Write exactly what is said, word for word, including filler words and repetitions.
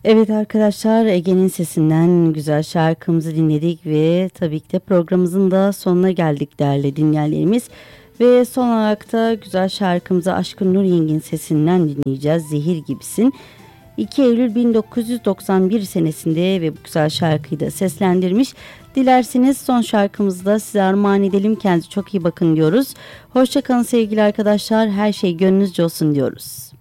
Evet arkadaşlar, Ege'nin sesinden güzel şarkımızı dinledik ve tabii ki de programımızın da sonuna geldik değerli dinleyenlerimiz. Ve son olarak da güzel şarkımızı Aşkın Nur Yengi'nin sesinden dinleyeceğiz. Zehir Gibisin. iki Eylül bin dokuz yüz doksan bir senesinde ve bu güzel şarkıyı da seslendirmiş. Dilerseniz son şarkımızı da size armağan edelim. Kendinize çok iyi bakın diyoruz. Hoşça kalın sevgili arkadaşlar. Her şey gönlünüzce olsun diyoruz.